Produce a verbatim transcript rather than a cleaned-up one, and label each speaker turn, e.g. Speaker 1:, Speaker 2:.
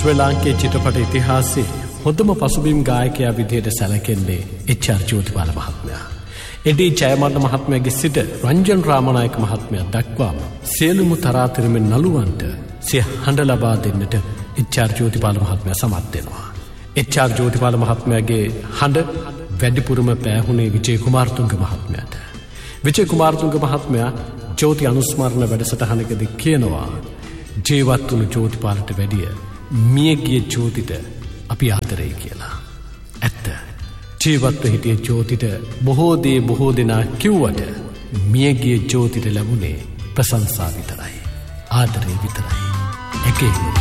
Speaker 1: ශ්‍රී ලාංකේය චිත්‍රපට ඉතිහාසයේ හොඳම පසුබිම් ගායකයා විදිහට සැලකෙන්නේ එච් ආර් ජෝතිපාල මහත්මයා. එඩී ජයමන්න මහත්මයාගේ සිට රංජන් රාමනායක මහත්මයා දක්වාම සියලුම තරාතිරමේ නළුවන්ට සිය හඬ ලබා දෙන්නට එච් ආර් ජෝතිපාල මහත්මයා සමත් වෙනවා. එච් ආර් ජෝතිපාල මහත්මයාගේ හඬ වැඩිපුරම පෑහුනේ විජය කුමාරතුංග මහත්මයාට. විජය කුමාරතුංග මහත්මයා ජෝති අනුස්මරණ වැඩසටහනකදී කියනවා ජීවත් වුණු ජෝතිපාලට වැඩිය මියගිය ජෝතිට අපි ආදරේ කියලා. ඇත්ත. ජීවත්ව හිටිය ජෝතිට බොහෝ දේ බොහෝ දෙනා කිව්වට මියගිය ජෝතිට ලැබුණේ ප්‍රශංසා විතරයි. ආදරේ විතරයි. එකේ